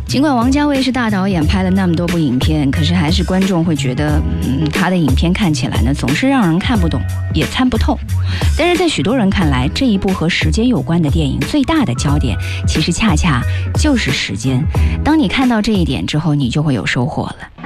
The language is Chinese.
尽管王家卫是大导演，拍了那么多部影片，可是还是观众会觉得，他的影片看起来呢，总是让人看不懂，也参不透。但是在许多人看来，这一部和时间有关的电影，最大的焦点其实恰恰就是时间。当你看到这一点之后，你就会有收获了。